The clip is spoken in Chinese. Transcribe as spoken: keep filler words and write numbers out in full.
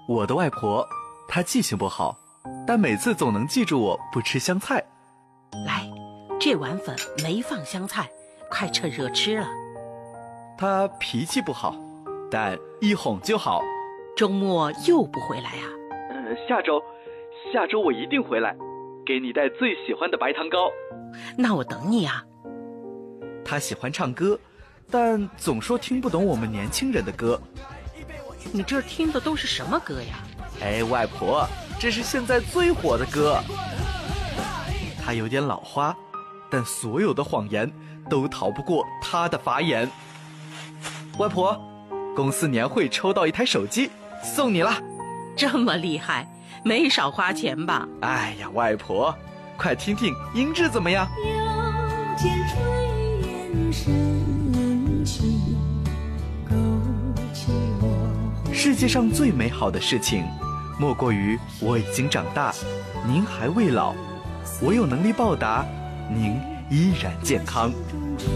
我的外婆，她记性不好，但每次总能记住我不吃香菜。 来，这碗粉没放香菜，快趁热吃了。 她脾气不好，但一哄就好。 周末又不回来啊？ 呃，下周，下周我一定回来，给你带最喜欢的白糖糕。 那我等你啊。 她喜欢唱歌，但总说听不懂我们年轻人的歌。 你这听的都是什么歌呀？ 哎，外婆，这是现在最火的歌。她有点老花，但所有的谎言都逃不过她的法眼。外婆，公司年会抽到一台手机，送你了。 这么厉害，没少花钱吧？ 哎呀，外婆，快听听音质怎么样？ 又见炊烟升起，勾起我。 世界上最美好的事情，莫过于我已经长大，您还未老，我有能力报答，您依然健康。